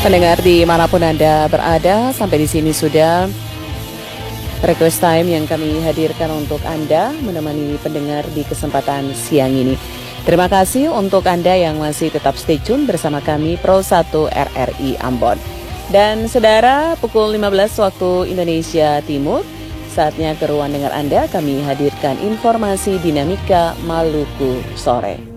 Pendengar dimanapun Anda berada, sampai di sini sudah request time yang kami hadirkan untuk Anda menemani pendengar di kesempatan siang ini. Terima kasih untuk Anda yang masih tetap stay tune bersama kami Pro 1 RRI Ambon. Dan saudara, pukul 15 waktu Indonesia Timur, saatnya ke ruang dengar Anda kami hadirkan informasi dinamika Maluku sore.